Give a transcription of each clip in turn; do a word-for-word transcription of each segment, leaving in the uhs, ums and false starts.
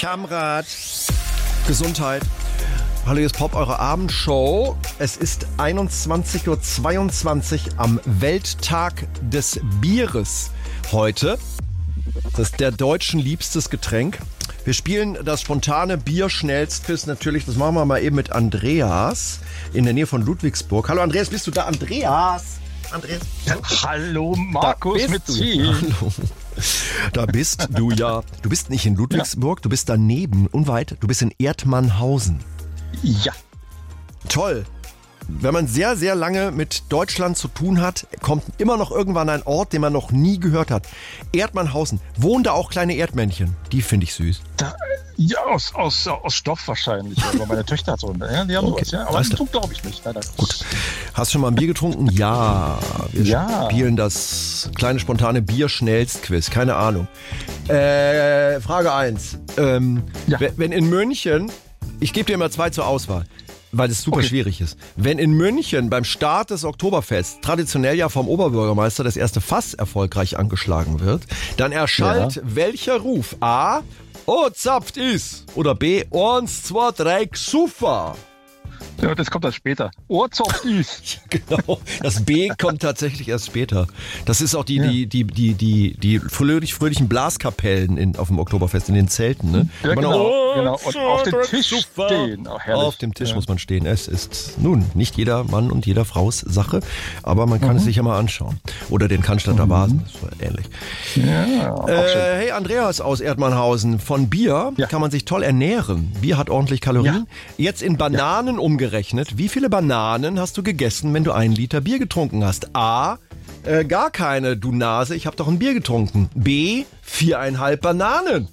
Kamerad, Gesundheit. Hallo, hier ist Pop, eure Abendshow. Es ist einundzwanzig Uhr zweiundzwanzig am Welttag des Bieres heute. Das ist der Deutschen liebstes Getränk. Wir spielen das spontane Bier-Schnellstquiz natürlich. Das machen wir mal eben mit Andreas in der Nähe von Ludwigsburg. Hallo Andreas, bist du da? Andreas? Andreas? Hallo Markus mit C. Hallo. Da bist du ja. Du bist nicht in Ludwigsburg, du bist daneben, unweit. Du bist in Erdmannhausen. Ja. Toll. Wenn man sehr, sehr lange mit Deutschland zu tun hat, kommt immer noch irgendwann ein Ort, den man noch nie gehört hat. Erdmannhausen. Wohnen da auch kleine Erdmännchen? Die finde ich süß. Da, ja, aus, aus, aus Stoff wahrscheinlich. Aber meine Töchter hat so. Ja, die haben Okay, sowas, ja. Aber alles das klar. glaube ich nicht. Nein, nein. Gut. Hast du schon mal ein Bier getrunken? Ja. Wir Ja. spielen das kleine spontane Bier-Schnellstquiz. Keine Ahnung. Äh, Frage eins. Ähm, Ja. Wenn in München, ich gebe dir immer zwei zur Auswahl, weil es super Okay. schwierig ist. Wenn in München beim Start des Oktoberfests traditionell ja vom Oberbürgermeister das erste Fass erfolgreich angeschlagen wird, dann erschallt Ja. welcher Ruf? A. Oh, zapft is. Oder B. Eins, zwei, drei, Xuffa. Ja, das kommt dann später. Ohrzopf ist. Genau, das B kommt tatsächlich erst später. Das ist auch die, Ja. die, die, die, die, die fröhlich, fröhlichen Blaskapellen in, auf dem Oktoberfest, in den Zelten. Ne? Ja, Man- genau, Oh, genau. Und auf dem Tisch super. stehen. Oh, herrlich. Auf dem Tisch Ja. muss man stehen. Es ist nun nicht jeder Mann und jeder Frau's Sache, aber man kann Mhm. es sich ja mal anschauen. Oder den Cannstatter Vasen, das war ähnlich. Ja, auch schön. Äh, hey, Andreas aus Erdmannhausen. Von Bier Ja. kann man sich toll ernähren. Bier hat ordentlich Kalorien. Jetzt in Bananen umgerechnet. Wie viele Bananen hast du gegessen, wenn du einen Liter Bier getrunken hast? A. Äh, gar keine, du Nase. Ich habe doch ein Bier getrunken. B. Viereinhalb Bananen.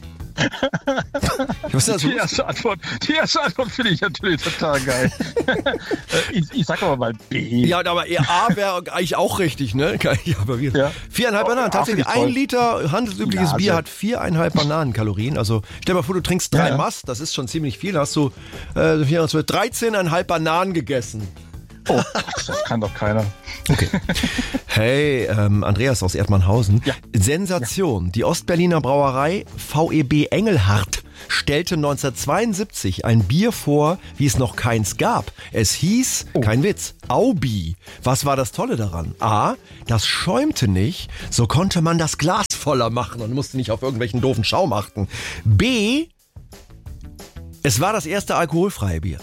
Was ist das? Die erste Antwort, die erste Antwort finde ich natürlich total geil. Äh, ich, ich sag aber mal B. Ja, aber eher A wäre eigentlich auch richtig, ne? Ja, aber wir, Ja. Viereinhalb Oh, Bananen. A Tatsächlich, finde ich ein toll. Liter handelsübliches Nase. Bier hat viereinhalb Bananenkalorien. Also stell dir mal vor, du trinkst drei Ja, ja. Mass, das ist schon ziemlich viel. Hast du äh, dreizehn Komma fünf Bananen gegessen. Oh, das kann doch keiner. Okay. Hey, ähm, Andreas aus Erdmannhausen. Ja. Sensation. Die Ostberliner Brauerei V E B Engelhardt stellte neunzehnhundertzweiundsiebzig ein Bier vor, wie es noch keins gab. Es hieß, kein Witz, Aubi. Was war das Tolle daran? A, das schäumte nicht, so konnte man das Glas voller machen und musste nicht auf irgendwelchen doofen Schaum achten. B, es war das erste alkoholfreie Bier.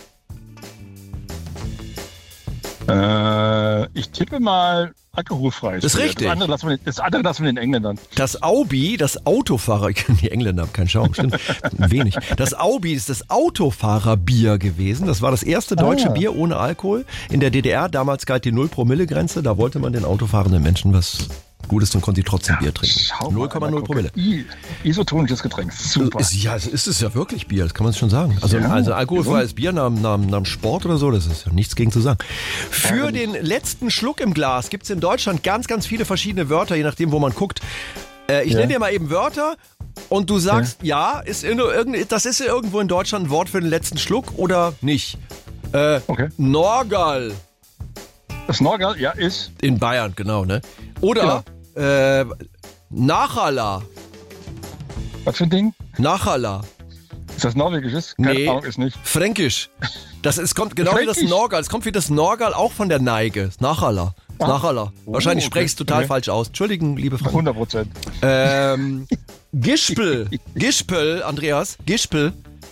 Äh, ich tippe mal alkoholfrei. Das ist richtig. Das andere lassen wir, das andere lassen wir den Engländern. Das Aubi, das Autofahrer, die Engländer haben keinen Schaum, stimmt, wenig. Das Aubi ist das Autofahrerbier gewesen. Das war das erste deutsche Ah. Bier ohne Alkohol in der D D R. Damals galt die Null-Promille-Grenze. Da wollte man den autofahrenden Menschen was Gutes und konnte sie trotzdem Bier trinken. Schau mal, null Komma null guck. Promille. I- Isotonisches Getränk. Super. Ist, ja, es ist es ja wirklich Bier, das kann man schon sagen. Also, Ja, also alkoholfreies Bier nach, nach, nach dem Sport oder so, das ist ja nichts gegen zu sagen. Für den letzten Schluck im Glas gibt es in Deutschland ganz, ganz viele verschiedene Wörter, je nachdem, wo man guckt. Äh, ich Ja. nenne dir mal eben Wörter und du sagst, ja, ist in, irgend- das ist irgendwo in Deutschland ein Wort für den letzten Schluck oder nicht. Äh, Okay. Norgal Das Norgal, ja, ist. in Bayern, genau, ne? Oder äh, Nachala. Was für ein Ding? Nachala. Ist das norwegisches? Keine Nee. Ahnung, ist nicht. Fränkisch. Das ist, kommt genau wie das Fränkisch? Norgal. Es kommt wie das Norgal auch von der Neige. Das Nachala. Das Ah. Nachala. Oh, Wahrscheinlich okay. spreche ich es total Okay. falsch aus. Entschuldigen, liebe Freunde. hundert Prozent. Ähm, Gispel. Gispel, Andreas. Gispel.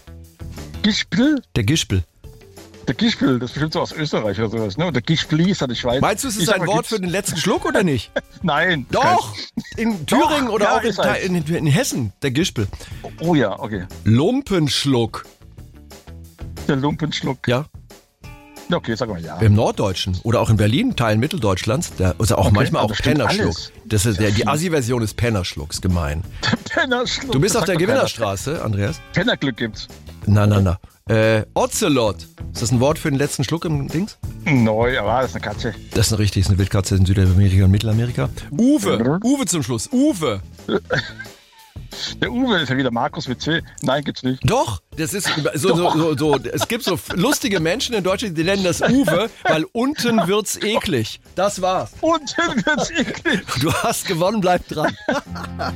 Gispel? Der Gispel. Der Gispel, das ist bestimmt so aus Österreich oder sowas, ne? Und der Gispli ist ja die Schweiz. Meinst du, es Ich ist sag ein mal, Wort gibt's- für den letzten Schluck oder nicht? Nein. Doch! In Thüringen oder ja, auch in, ist eins. in, in Hessen. Der Gispel. Kein- Oh ja, okay. Lumpenschluck. Der Lumpenschluck. Ja. Ja, okay, sag mal ja. Im Norddeutschen oder auch in Berlin, Teilen Mitteldeutschlands. Der, also auch Okay, manchmal ah, auch das stimmt Pennerschluck. alles. Das ist der, die Assi-Version ist Pennerschluck. Ist gemein. Pennerschluck. Du bist das auf der sagt doch keiner. Gewinnerstraße, Andreas. Pennerglück gibt's. Na, na, na. Äh, Ocelot. Ist das ein Wort für den letzten Schluck im Dings? Neu, aber das ist eine Katze. Das ist eine richtig, ist eine Wildkatze in Südamerika und Mittelamerika. Uwe. Uwe zum Schluss. Uwe. Der Uwe ist ja wieder Markus mit C. Nein, gibt's nicht. Doch, das ist so, so, so, so, es gibt so lustige Menschen in Deutschland, die nennen das Uwe, weil unten wird's eklig. Das war's. Unten wird's eklig. Du hast gewonnen, bleib dran.